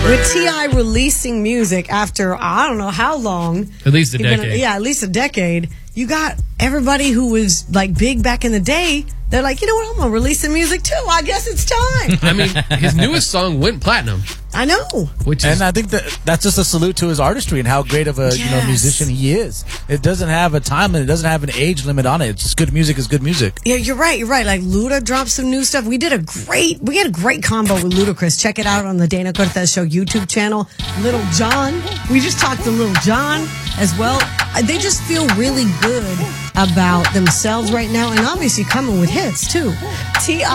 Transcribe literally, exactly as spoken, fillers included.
With T I releasing music after, I don't know how long. At least a Been, decade. yeah, at least a decade. You got everybody who was like big back in the day. They're like, you know what? I'm going to release some music too. I guess it's time. I mean, his newest song went platinum. I know. Which is, and I think that that's just a salute to his artistry and how great of a Yes. you know musician he is. It doesn't have a time limit. It doesn't have an age limit on it. It's just good music is good music. Yeah, you're right. You're right. Like Luda dropped some new stuff. We did a great, we had a great combo with Ludacris. Check it out on the Dana Cortez Show YouTube channel. Little John. We just talked to Little John as well. Uh, They just feel really good about themselves right now, and obviously coming with hits too. T I